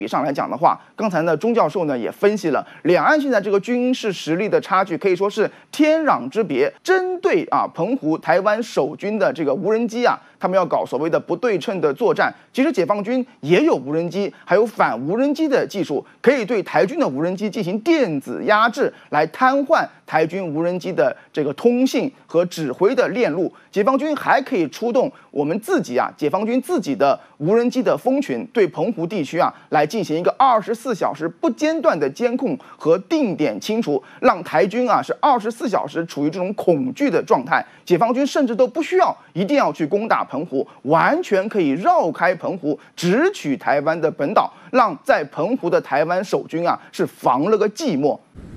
比上来讲的话，刚才呢，钟教授呢也分析了，两岸现在这个军事实力的差距可以说是天壤之别。针对澎湖、台湾守军的这个无人机他们要搞所谓的不对称的作战。其实解放军也有无人机，还有反无人机的技术，可以对台军的无人机进行电子压制，来瘫痪台军无人机的这个通信和指挥的链路。解放军还可以出动我们自己解放军自己的无人机的蜂群，对澎湖地区来进行一个24小时不间断的监控和定点清除，让台军是24小时处于这种恐惧的状态。解放军甚至都不需要一定要去攻打澎湖，完全可以绕开澎湖，直取台湾的本岛，让在澎湖的台湾守军是防了个寂寞。